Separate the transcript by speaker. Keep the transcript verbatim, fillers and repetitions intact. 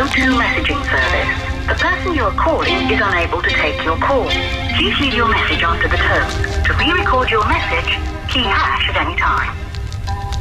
Speaker 1: O two messaging service. The person you are calling is unable to take your call. Please leave your message after the tone. To re-record your message, key hash at any time.